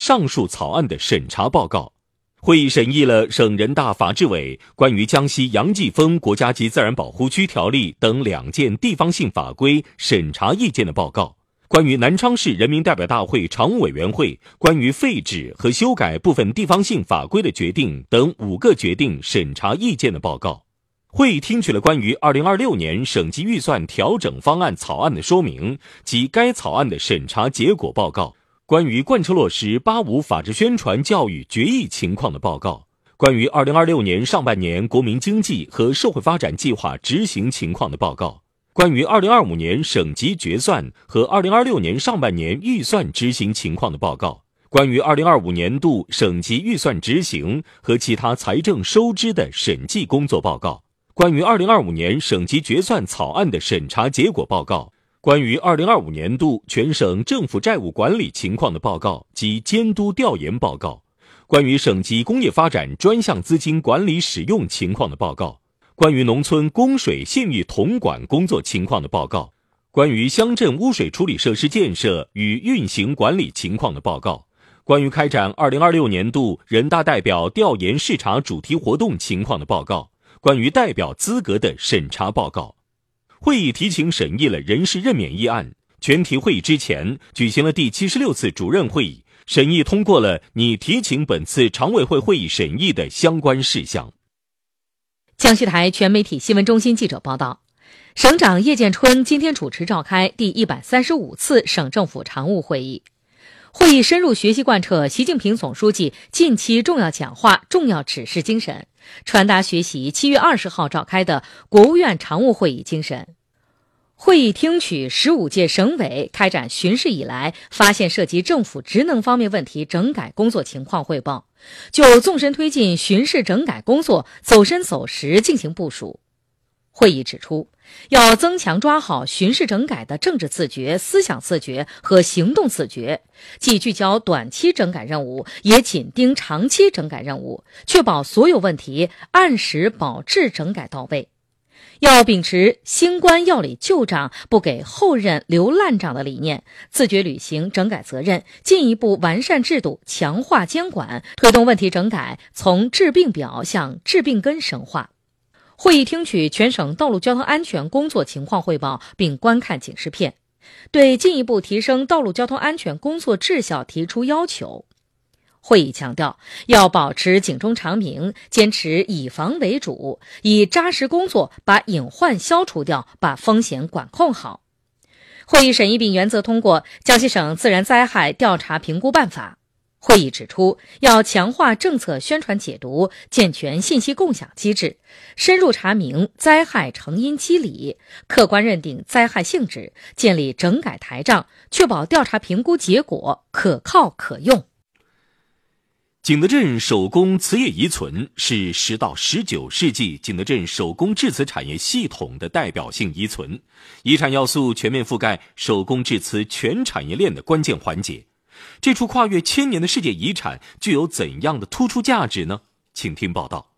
上述草案的审查报告。会议审议了省人大法制委关于江西杨继峰国家级自然保护区条例等2件地方性法规审查意见的报告，关于南昌市人民代表大会常务委员会关于废止和修改部分地方性法规的决定等5个决定审查意见的报告。会议听取了关于2026年省级预算调整方案草案的说明及该草案的审查结果报告，关于贯彻落实8·5法治宣传教育决议情况的报告，关于2026年上半年国民经济和社会发展计划执行情况的报告，关于2025年省级决算和2026年上半年预算执行情况的报告，关于2025年度省级预算执行和其他财政收支的审计工作报告，关于2025年省级决算草案的审查结果报告，关于2025年度全省政府债务管理情况的报告及监督调研报告，关于省级工业发展专项资金管理使用情况的报告，关于农村供水县域统管工作情况的报告，关于乡镇污水处理设施建设与运行管理情况的报告，关于开展2026年度人大代表调研视察主题活动情况的报告，关于代表资格的审查报告。会议提请审议了人事任免议案，全体会议之前举行了第76次主任会议，审议通过了拟提请本次常委会会议审议的相关事项。 江西台全媒体新闻中心记者报道，省长叶建春今天主持召开第135次省政府常务会议。会议深入学习贯彻习近平总书记近期重要讲话、重要指示精神，传达学习7月20号召开的国务院常务会议精神。会议听取15届省委开展巡视以来发现涉及政府职能方面问题整改工作情况汇报，就纵深推进巡视整改工作走深走实进行部署。会议指出，要增强抓好巡视整改的政治自觉、思想自觉和行动自觉，既聚焦短期整改任务，也紧盯长期整改任务，确保所有问题按时保质整改到位。要秉持新官要理旧账，不给后任留烂账的理念，自觉履行整改责任，进一步完善制度，强化监管，推动问题整改从治病表向治病根深化。会议听取全省道路交通安全工作情况汇报，并观看警示片，对进一步提升道路交通安全工作质效提出要求。会议强调，要保持警钟长鸣，坚持以防为主，以扎实工作把隐患消除掉，把风险管控好。会议审议并原则通过《江西省自然灾害调查评估办法》。会议指出，要强化政策宣传解读，健全信息共享机制，深入查明灾害成因机理，客观认定灾害性质，建立整改台账，确保调查评估结果可靠可用。 景德镇手工瓷业遗存是10到19世纪景德镇手工制瓷产业系统的代表性遗存，遗产要素全面覆盖手工制瓷全产业链的关键环节。这处跨越1000年的世界遗产具有怎样的突出价值呢？请听报道。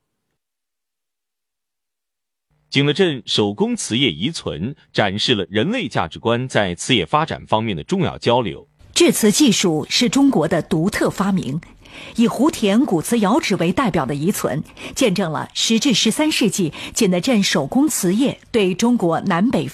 景德镇手工瓷业遗存展示了人类价值观在瓷业发展方面的重要交流。 制瓷技术是中国的独特发明，以湖田古瓷窑址为代表的遗存，见证了10至13世纪景德镇手工瓷业对中国南北